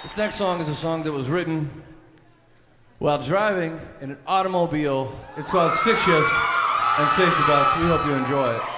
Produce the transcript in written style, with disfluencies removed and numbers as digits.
This next song is a song that was written while driving in an automobile. It's called Stick Shift and Safety Belts. We hope you enjoy it.